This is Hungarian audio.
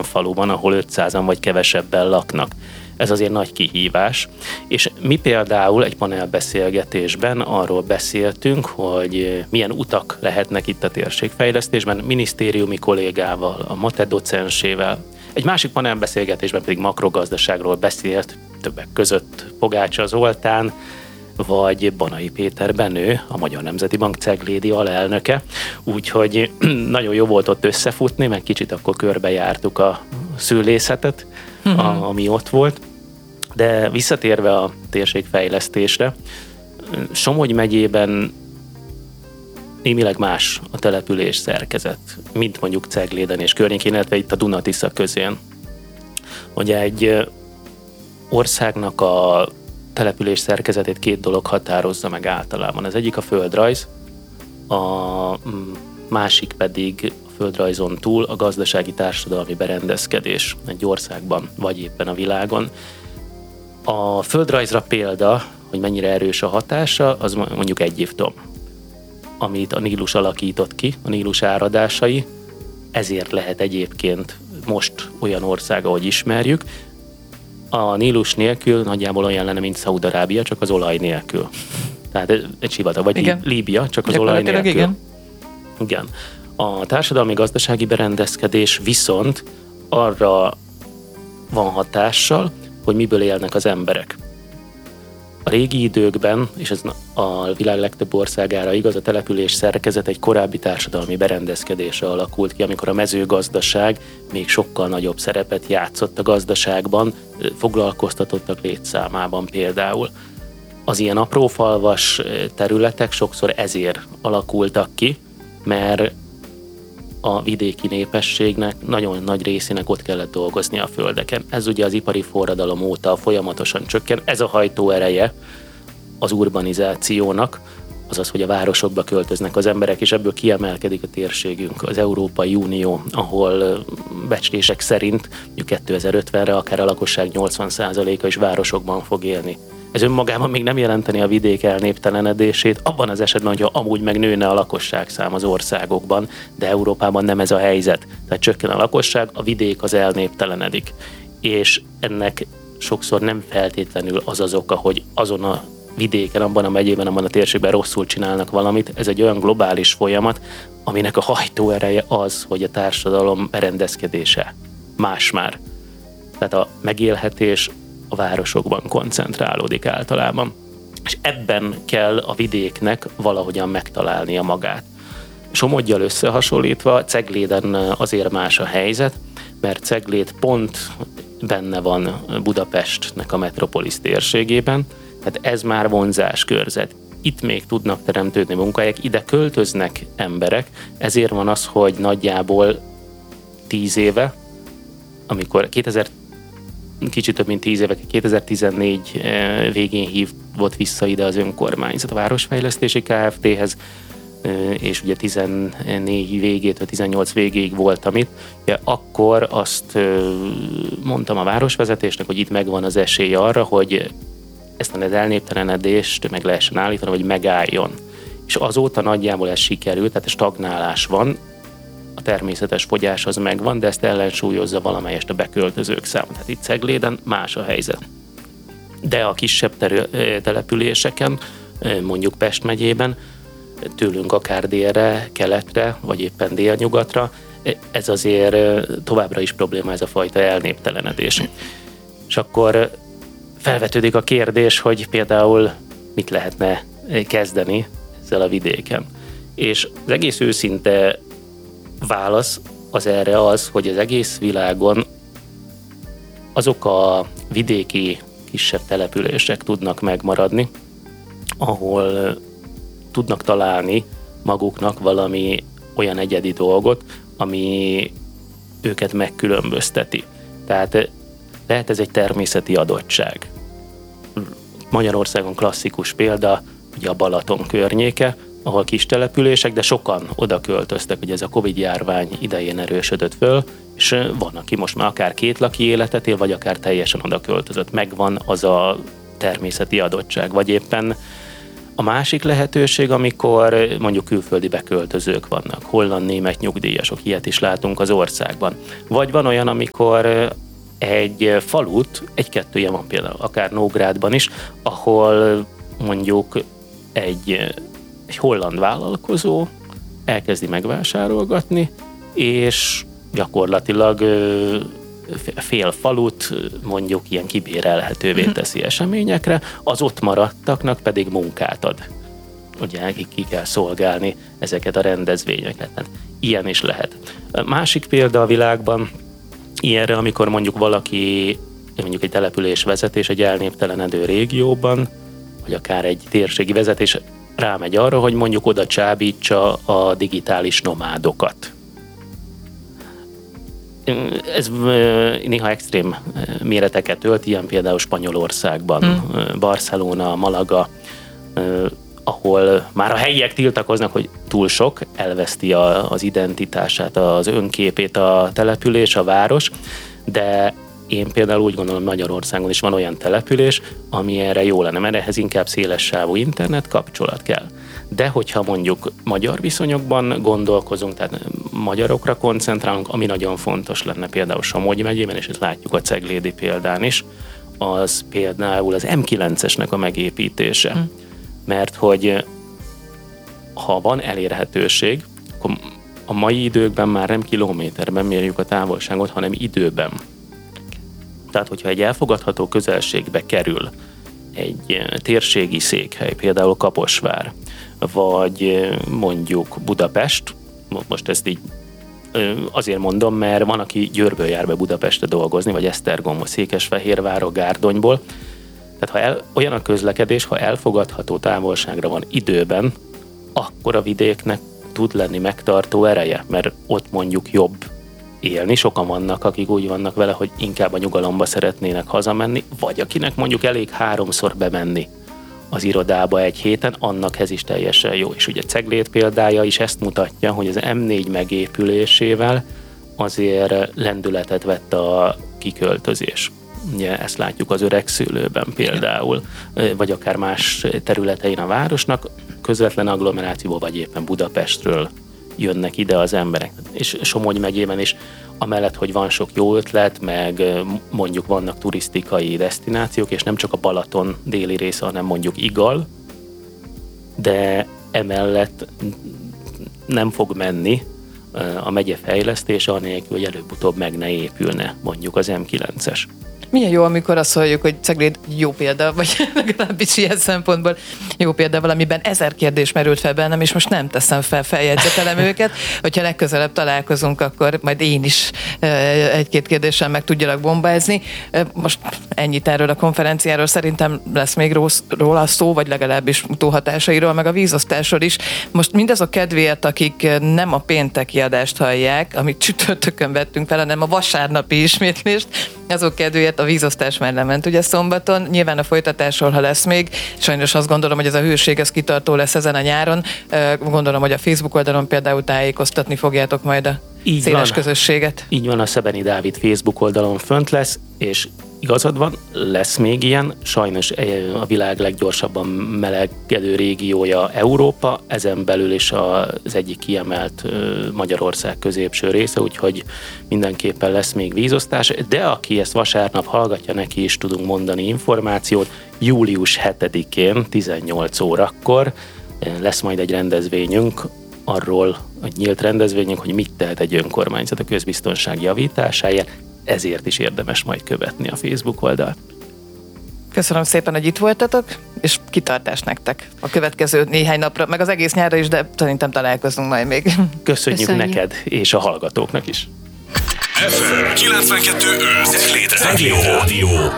faluban, ahol 500-an vagy kevesebben laknak. Ez azért nagy kihívás. És mi például egy panelbeszélgetésben arról beszéltünk, hogy milyen utak lehetnek itt a térségfejlesztésben, minisztériumi kollégával, a MATE docensével. Egy másik panelbeszélgetésben pedig makrogazdaságról beszélt, többek között Pogácsa Zoltán, vagy Banai Péter Benő, a Magyar Nemzeti Bank ceglédi alelnöke. Úgyhogy nagyon jó volt ott összefutni, meg kicsit akkor körbejártuk a szülészetet, ami ott volt. De visszatérve a térségfejlesztésre, Somogy megyében némileg más a település szerkezet, mint mondjuk Cegléden és környékén, illetve itt a Duna-Tisza közén. Ugye egy országnak a település szerkezetét két dolog határozza meg általában. Az egyik a földrajz, a másik pedig a földrajzon túl a gazdasági társadalmi berendezkedés egy országban, vagy éppen a világon. A földrajzra példa, hogy mennyire erős a hatása, az mondjuk Egyiptom, amit a Nílus alakított ki, a Nílus áradásai, ezért lehet egyébként most olyan ország, ahogy ismerjük. A Nílus nélkül nagyjából olyan lenne, mint Szaúd-Arábia, csak az olaj nélkül. Tehát egy sivatag, vagy Líbia, csak az olaj nélkül. Igen. A társadalmi-gazdasági berendezkedés viszont arra van hatással, hogy miből élnek az emberek. A régi időkben, és ez a világ legtöbb országára igaz, a település szerkezet egy korábbi társadalmi berendezkedésre alakult ki, amikor a mezőgazdaság még sokkal nagyobb szerepet játszott a gazdaságban, foglalkoztatottak létszámában például. Az ilyen aprófalvas területek sokszor ezért alakultak ki, mert a vidéki népességnek nagyon nagy részének ott kellett dolgozni a földeken. Ez ugye az ipari forradalom óta folyamatosan csökken. Ez a hajtóereje az urbanizációnak, azaz, hogy a városokba költöznek az emberek, és ebből kiemelkedik a térségünk, az Európai Unió, ahol becslések szerint 2050-re akár a lakosság 80%-a is városokban fog élni. Ez önmagában még nem jelenteni a vidék elnéptelenedését, abban az esetben, hogyha amúgy meg nőne a lakosságszám az országokban, de Európában nem ez a helyzet. Tehát csökken a lakosság, a vidék az elnéptelenedik. És ennek sokszor nem feltétlenül az az oka, hogy azon a vidéken, abban a megyében, abban a térségben rosszul csinálnak valamit. Ez egy olyan globális folyamat, aminek a hajtóereje az, hogy a társadalom berendezkedése más már. Tehát a megélhetés a városokban koncentrálódik általában. És ebben kell a vidéknek valahogyan megtalálnia magát. Somoggyal összehasonlítva Cegléden azért más a helyzet, mert Ceglét pont benne van Budapestnek a metropolis térségében, tehát ez már vonzáskörzet. Itt még tudnak teremtődni munkahelyek, ide költöznek emberek, ezért van az, hogy nagyjából 10 éve, amikor kicsit több mint 10 éve, 2014 végén hívott vissza ide az önkormányzat a Városfejlesztési Kft-hez, és ugye 14 végétől 18 végéig voltam itt. Ugye akkor azt mondtam a városvezetésnek, hogy itt megvan az esély arra, hogy ezt az elnéptelenedést meg lehessen állítani, hogy megálljon. És azóta nagyjából ez sikerült, tehát stagnálás van, a természetes fogyás az megvan, de ezt ellensúlyozza valamelyest a beköltözők száma. Tehát itt Cegléden más a helyzet. De a kisebb településeken, mondjuk Pest megyében, tőlünk akár délre, keletre, vagy éppen délnyugatra, ez azért továbbra is probléma, ez a fajta elnéptelenedés. És akkor felvetődik a kérdés, hogy például mit lehetne kezdeni ezzel a vidéken. És az egész őszinte válasz az erre az, hogy az egész világon azok a vidéki kisebb települések tudnak megmaradni, ahol tudnak találni maguknak valami olyan egyedi dolgot, ami őket megkülönbözteti. Tehát lehet ez egy természeti adottság. Magyarországon klasszikus példa, ugye a Balaton környéke, ahol kis települések, de sokan oda költöztek, ugye ez a Covid-járvány idején erősödött föl, és van, aki most már akár kétlaki életet él, vagy akár teljesen oda költözött. Megvan az a természeti adottság, vagy éppen A másik lehetőség, amikor mondjuk külföldi beköltözők vannak, holland-német nyugdíjasok, ilyet is látunk az országban. Vagy van olyan, amikor egy falut, egy-kettő ilyen van például, akár Nógrádban is, ahol mondjuk egy holland vállalkozó elkezdi megvásárolgatni, és gyakorlatilag fél falut mondjuk ilyen kibérelhetővé teszi eseményekre, az ott maradtaknak pedig munkát ad. Ugye ki kell szolgálni ezeket a rendezvényeket. Ilyen is lehet. Másik példa a világban ilyenre, amikor mondjuk valaki, mondjuk egy település vezetés egy elnéptelenedő régióban, vagy akár egy térségi vezetés rámegy arra, hogy mondjuk oda csábítsa a digitális nomádokat. Ez néha extrém méreteket ölt, ilyen például Spanyolországban, Barcelona, Malaga, ahol már a helyiek tiltakoznak, hogy túl sok, elveszti az identitását, az önképét a település, a város, de én például úgy gondolom, Magyarországon is van olyan település, ami erre jó lenne, mert ehhez inkább szélessávú internet kapcsolat kell. De hogyha mondjuk magyar viszonyokban gondolkozunk, tehát magyarokra koncentrálunk, ami nagyon fontos lenne például Somogy megyében, és ezt látjuk a Ceglédi példán is, az például az M9-esnek a megépítése. Mert hogy ha van elérhetőség, akkor a mai időkben már nem kilométerben mérjük a távolságot, hanem időben. Tehát, hogyha egy elfogadható közelségbe kerül egy térségi székhely, például Kaposvár, vagy mondjuk Budapest, most ezt így azért mondom, mert van, aki Győrből jár be Budapestre dolgozni, vagy Esztergomba, Székesfehérvárra, Gárdonyból. Tehát olyan a közlekedés, ha elfogadható távolságra van időben, akkor a vidéknek tud lenni megtartó ereje, mert ott mondjuk jobb élni. Sokan vannak, akik úgy vannak vele, hogy inkább a nyugalomba szeretnének hazamenni, vagy akinek mondjuk elég 3-szor bemenni az irodába egy héten, annak ez is teljesen jó. És ugye Ceglét példája is ezt mutatja, hogy az M4 megépülésével azért lendületet vett a kiköltözés. Ugye ezt látjuk az öregszülőben például, vagy akár más területein a városnak, közvetlen agglomerációból, vagy éppen Budapestről jönnek ide az emberek. És Somogy megyében is, amellett, hogy van sok jó ötlet, meg mondjuk vannak turisztikai desztinációk, és nem csak a Balaton déli része, hanem mondjuk Igal, de emellett nem fog menni a megye fejlesztése, anélkül, hogy előbb-utóbb meg ne épülne mondjuk az M9-es. Milyen jó, amikor azt halljuk, hogy Cegléd jó példa, vagy legalábbis ilyen szempontból jó példa valamiben 1000 kérdés merült fel bennem, és most nem teszem fel, feljegyzetelem őket. Hogyha legközelebb találkozunk, akkor majd én is egy-két kérdéssel meg tudjalak bombázni. Most ennyit erről a konferenciáról, szerintem lesz még róla szó, vagy legalábbis utóhatásairól, meg a vízosztásról is. Most mindazok kedvéért, akik nem a pénteki adást hallják, amit csütörtökön vettünk fel, hanem a vasárnapi ismétlést, azok kedvéért a vízosztás már lement ugye szombaton. Nyilván a folytatásról, ha lesz még, sajnos azt gondolom, hogy ez a hőség ez kitartó lesz ezen a nyáron. Gondolom, hogy a Facebook oldalon például tájékoztatni fogjátok majd a széles közösséget. Így van, a Szebeni Dávid Facebook oldalon fönt lesz, és igazad van, lesz még ilyen. Sajnos a világ leggyorsabban melegedő régiója Európa, ezen belül is az egyik kiemelt Magyarország középső része, úgyhogy mindenképpen lesz még vízosztás, de aki ezt vasárnap hallgatja, neki is tudunk mondani információt. Július 7-én 18 órakor lesz majd egy rendezvényünk, arról, hogy nyílt rendezvényünk, hogy mit tehet egy önkormányzat a közbiztonság javításáért, ezért is érdemes majd követni a Facebook oldalt. Köszönöm szépen, hogy itt voltatok, és kitartás nektek a következő néhány napra, meg az egész nyárra is, de szerintem találkozunk majd még. Köszönjük neked, és a hallgatóknak is. FM 92.5 Cegléd Rádió.